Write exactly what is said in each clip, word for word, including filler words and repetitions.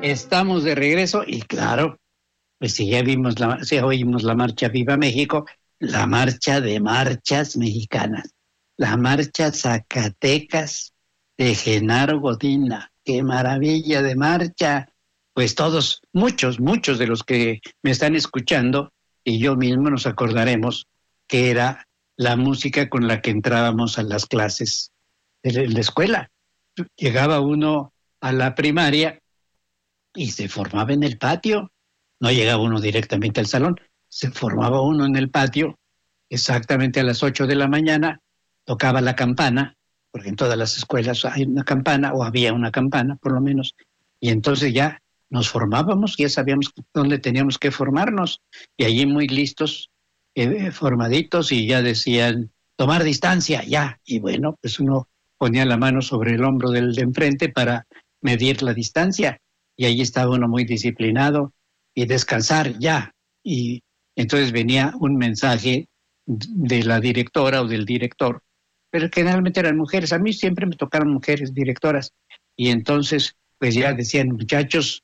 Estamos de regreso y claro, pues si ya vimos la, si oímos la marcha Viva México, la marcha de marchas mexicanas, la marcha Zacatecas de Genaro Godina. ¡Qué maravilla de marcha! Pues todos, muchos, muchos de los que me están escuchando y yo mismo nos acordaremos que era la música con la que entrábamos a las clases de la escuela. Llegaba uno a la primaria y se formaba en el patio. No llegaba uno directamente al salón, se formaba uno en el patio, exactamente a las ocho de la mañana, tocaba la campana, porque en todas las escuelas hay una campana, o había una campana por lo menos, y entonces ya nos formábamos, ya sabíamos dónde teníamos que formarnos, y allí muy listos, eh, formaditos, y ya decían, tomar distancia, ya, y bueno, pues uno ponía la mano sobre el hombro del de enfrente para medir la distancia, y allí estaba uno muy disciplinado, y descansar ya. Y entonces venía un mensaje de la directora o del director, pero generalmente eran mujeres. A mí siempre me tocaron mujeres directoras. Y entonces, pues ya decían, muchachos,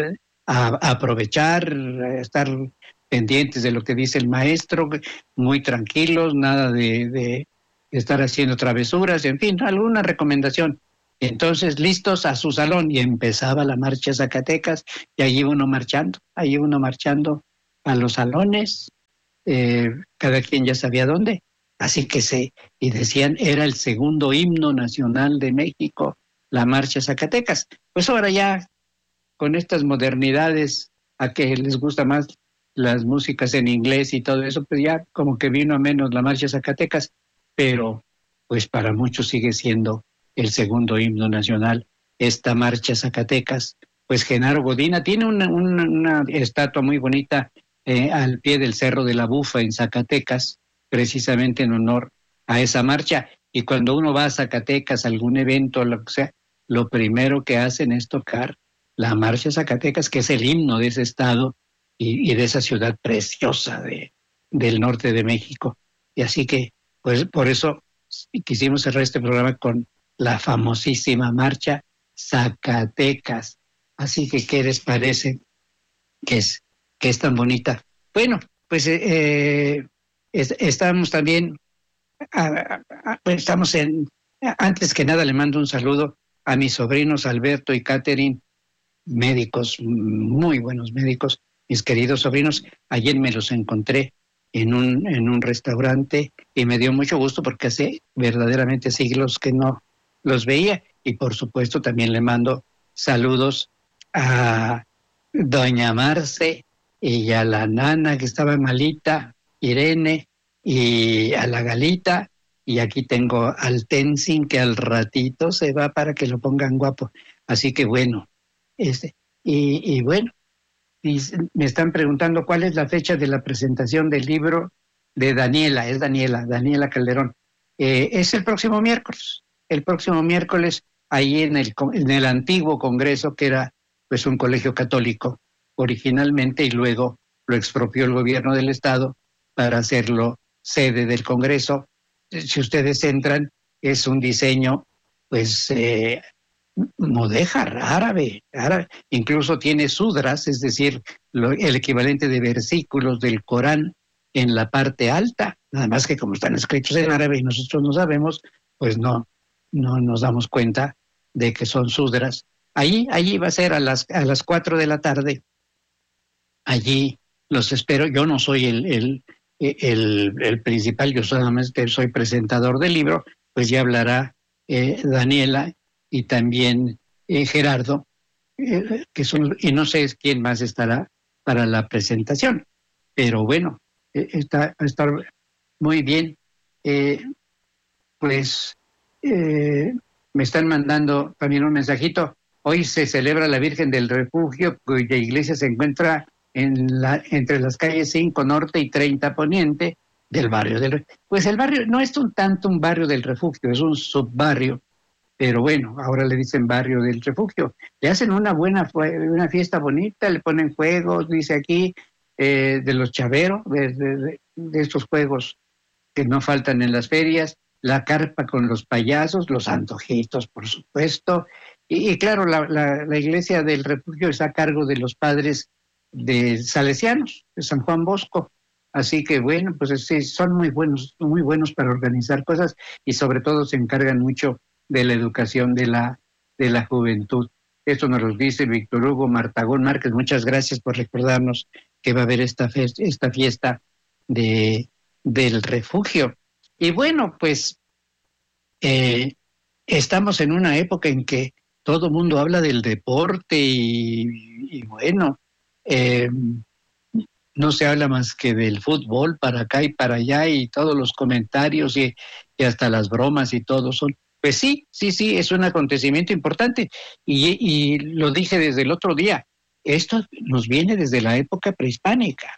a, a aprovechar, a estar pendientes de lo que dice el maestro, muy tranquilos, nada de, de estar haciendo travesuras, en fin, alguna recomendación. Entonces, listos a su salón, y empezaba la marcha Zacatecas, y allí uno marchando, allí uno marchando a los salones, eh, cada quien ya sabía dónde, así que se, y decían, era el segundo himno nacional de México, la marcha Zacatecas. Pues ahora ya, con estas modernidades, a que les gusta más las músicas en inglés y todo eso, pues ya como que vino a menos la marcha Zacatecas, pero pues para muchos sigue siendo el segundo himno nacional, esta marcha Zacatecas. Pues Genaro Godina tiene una, una, una estatua muy bonita eh, al pie del Cerro de la Bufa en Zacatecas, precisamente en honor a esa marcha. Y cuando uno va a Zacatecas, a algún evento, lo que sea, lo primero que hacen es tocar la marcha Zacatecas, que es el himno de ese estado y, y de esa ciudad preciosa de, del norte de México. Y así que, pues por eso quisimos cerrar este programa con la famosísima marcha Zacatecas. Así que, ¿qué les parece que es, que es tan bonita? Bueno, pues eh, es, estamos también, a, a, pues estamos en, antes que nada le mando un saludo a mis sobrinos Alberto y Catherine, médicos, muy buenos médicos, mis queridos sobrinos. Ayer me los encontré en un, en un restaurante y me dio mucho gusto porque hace verdaderamente siglos que no los veía. Y por supuesto también le mando saludos a doña Marce y a la nana que estaba malita, Irene, y a la Galita, y aquí tengo al Tenzin que al ratito se va para que lo pongan guapo. Así que bueno, este, y, y bueno, y me están preguntando cuál es la fecha de la presentación del libro de Daniela, es Daniela, Daniela Calderón. Eh, es el próximo miércoles, el próximo miércoles, ahí en el, en el antiguo Congreso, que era pues un colegio católico originalmente, y luego lo expropió el gobierno del estado para hacerlo sede del Congreso. Si ustedes entran, es un diseño pues eh, mudéjar, árabe, árabe, incluso tiene sudras, es decir, lo, el equivalente de versículos del Corán en la parte alta, nada más que como están escritos en árabe y nosotros no sabemos, pues no, no nos damos cuenta de que son sudras. Allí, allí va a ser a las, a las cuatro de la tarde, allí los espero. Yo no soy el, el, el, el principal, yo solamente soy presentador del libro, pues ya hablará eh, Daniela y también eh, Gerardo, eh, que son, y no sé quién más estará para la presentación, pero bueno, eh, está, está muy bien. Eh, pues eh, me están mandando también un mensajito. Hoy se celebra la Virgen del Refugio, cuya iglesia se encuentra en la, entre las calles cinco Norte y treinta Poniente del barrio del Refugio. Pues el barrio no es un tanto un barrio del Refugio, es un subbarrio, pero bueno, ahora le dicen barrio del Refugio. Le hacen una buena una fiesta bonita, le ponen juegos, dice aquí, eh, de los chaveros, de, de, de estos juegos que no faltan en las ferias, la carpa con los payasos, los antojitos, por supuesto, Y, y claro, la, la, la iglesia del refugio está a cargo de los padres de salesianos, de San Juan Bosco. Así que bueno, pues sí, son muy buenos, muy buenos para organizar cosas y sobre todo se encargan mucho de la educación de la, de la juventud. Esto nos lo dice Víctor Hugo Martagón Márquez. Muchas gracias por recordarnos que va a haber esta, fe, esta fiesta de, del refugio. Y bueno, pues eh, estamos en una época en que todo el mundo habla del deporte y, y bueno, eh, no se habla más que del fútbol para acá y para allá y todos los comentarios y, y hasta las bromas y todo son. Pues sí, sí, sí, es un acontecimiento importante y, y lo dije desde el otro día, esto nos viene desde la época prehispánica,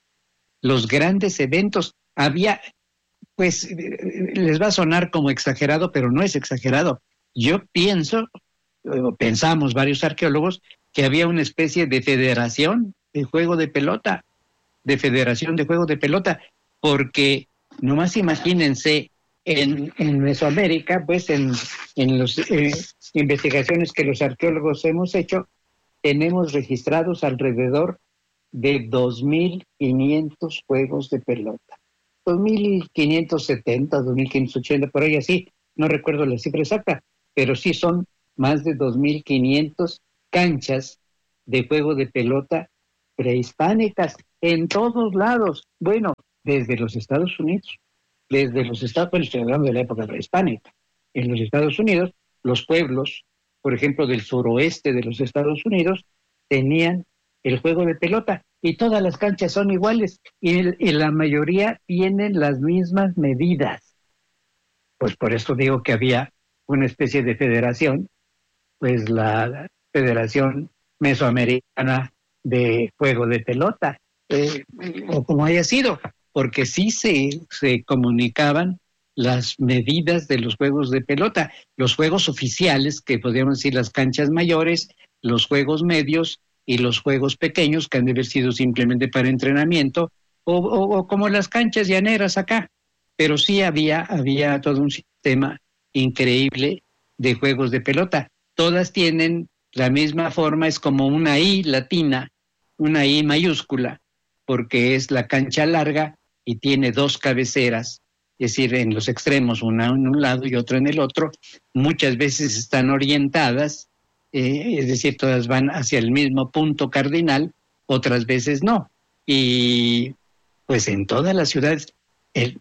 los grandes eventos, había, pues les va a sonar como exagerado, pero no es exagerado. Yo pienso, pensamos varios arqueólogos, que había una especie de federación de juego de pelota, de federación de juego de pelota, porque nomás imagínense, en, en Mesoamérica, pues en, en las eh, investigaciones que los arqueólogos hemos hecho, tenemos registrados alrededor de dos mil quinientos juegos de pelota. dos mil quinientos setenta, dos mil quinientos ochenta, por ahí así, no recuerdo la cifra exacta, pero sí son más de dos mil quinientos canchas de juego de pelota prehispánicas en todos lados. Bueno, desde los Estados Unidos, desde los Estados Unidos, estoy hablando de la época prehispánica. En los Estados Unidos, los pueblos, por ejemplo, del suroeste de los Estados Unidos, tenían el juego de pelota y todas las canchas son iguales y, y la mayoría tienen las mismas medidas. Pues por eso digo que había una especie de federación, pues la Federación Mesoamericana de Juego de Pelota, eh, o como haya sido, porque sí se, se comunicaban las medidas de los juegos de pelota, los juegos oficiales, que podríamos decir las canchas mayores, los juegos medios y los juegos pequeños, que han de haber sido simplemente para entrenamiento, o, o, o como las canchas llaneras acá. Pero sí había, había todo un sistema increíble de juegos de pelota. Todas tienen la misma forma, es como una I latina, una I mayúscula, porque es la cancha larga y tiene dos cabeceras, es decir, en los extremos, una en un lado y otra en el otro. Muchas veces están orientadas, eh, es decir, todas van hacia el mismo punto cardinal, otras veces no. Y pues en todas las ciudades, el,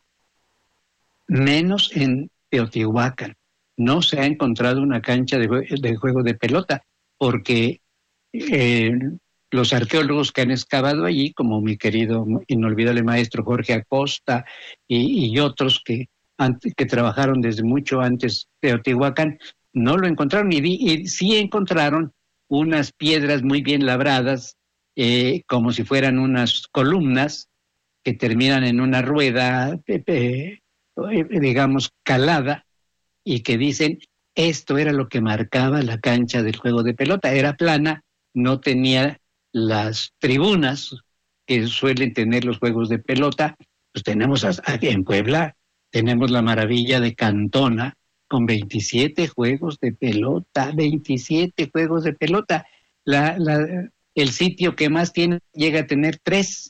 menos en Teotihuacán, no se ha encontrado una cancha de, de juego de pelota, porque eh, los arqueólogos que han excavado allí, como mi querido inolvidable maestro Jorge Acosta y, y otros que, que trabajaron desde mucho antes de Teotihuacán, no lo encontraron y, y sí encontraron unas piedras muy bien labradas, eh, como si fueran unas columnas que terminan en una rueda, eh, eh, digamos, calada, y que dicen, esto era lo que marcaba la cancha del juego de pelota, era plana, no tenía las tribunas que suelen tener los juegos de pelota. Pues tenemos aquí en Puebla, tenemos la maravilla de Cantona, con veintisiete juegos de pelota, veintisiete juegos de pelota. La, la, el sitio que más tiene llega a tener tres,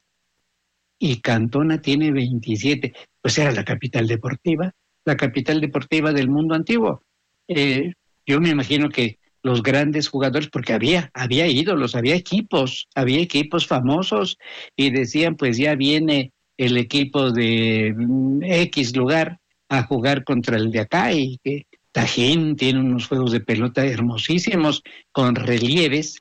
y Cantona tiene veintisiete. Pues era la capital deportiva, la capital deportiva del mundo antiguo. Eh, yo me imagino que los grandes jugadores, porque había, había ídolos, había equipos, había equipos famosos, y decían, pues ya viene el equipo de X lugar a jugar contra el de acá, y que Tajín tiene unos juegos de pelota hermosísimos, con relieves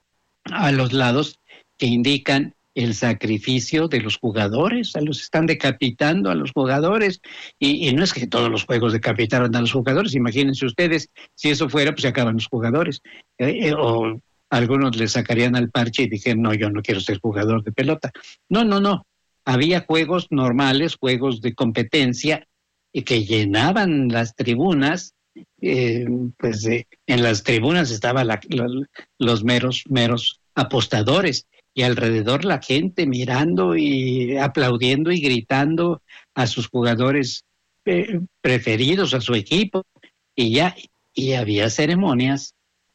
a los lados que indican el sacrificio de los jugadores, a los están decapitando a los jugadores, y, y no es que todos los juegos decapitaron a los jugadores, imagínense ustedes, si eso fuera, pues se acaban los jugadores, eh, eh, o algunos le sacarían al parche y dijeron, no, yo no quiero ser jugador de pelota. No, no, no, había juegos normales, juegos de competencia, y que llenaban las tribunas, eh, pues eh, en las tribunas estaban la, la, los meros, meros apostadores, y alrededor la gente mirando y aplaudiendo y gritando a sus jugadores eh, preferidos, a su equipo, y ya y había ceremonias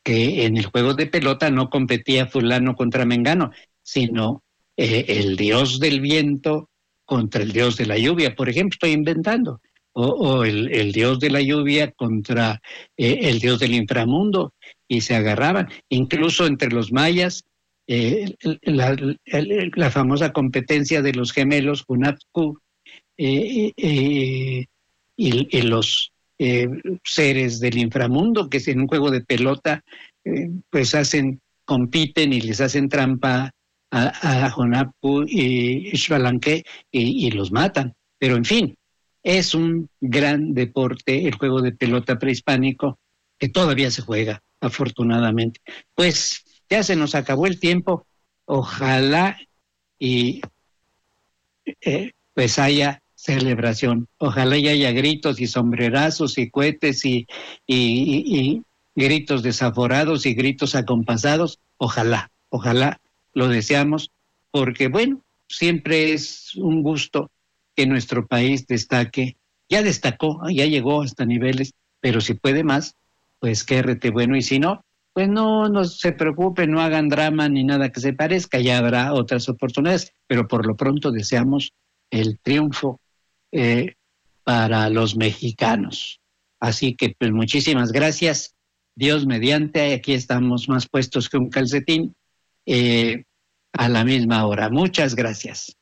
que en el juego de pelota no competía fulano contra mengano, sino eh, el dios del viento contra el dios de la lluvia, por ejemplo, estoy inventando, o, o el, el dios de la lluvia contra eh, el dios del inframundo, y se agarraban. Incluso entre los mayas, eh, la, la, la famosa competencia de los gemelos, Hunapku, eh, eh, y, y los eh, seres del inframundo, que en un juego de pelota, eh, pues hacen, compiten y les hacen trampa a, a Hunapku y Xbalanque y, y los matan. Pero en fin, es un gran deporte el juego de pelota prehispánico que todavía se juega, afortunadamente. Pues ya se nos acabó el tiempo. Ojalá y eh, pues haya celebración. Ojalá y haya gritos y sombrerazos y cohetes y, y, y, y gritos desaforados y gritos acompasados. Ojalá, ojalá lo deseamos, porque bueno, siempre es un gusto que nuestro país destaque. Ya destacó, ya llegó hasta niveles, pero si puede más, pues quérrete bueno, y si no, pues no, no se preocupen, no hagan drama ni nada que se parezca, ya habrá otras oportunidades, pero por lo pronto deseamos el triunfo eh, para los mexicanos. Así que pues muchísimas gracias, Dios mediante, aquí estamos más puestos que un calcetín, eh, a la misma hora. Muchas gracias.